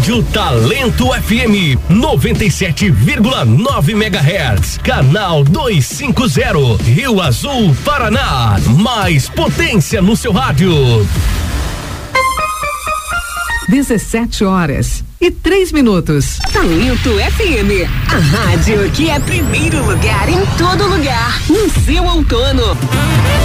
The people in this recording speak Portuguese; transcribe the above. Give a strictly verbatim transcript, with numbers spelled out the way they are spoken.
Rádio Talento F M noventa e sete vírgula nove megahertz, canal duzentos e cinquenta, Rio Azul, Paraná. Mais potência no seu rádio. dezessete horas e três minutos. Talento F M, a rádio que é primeiro lugar em todo lugar, no seu outono.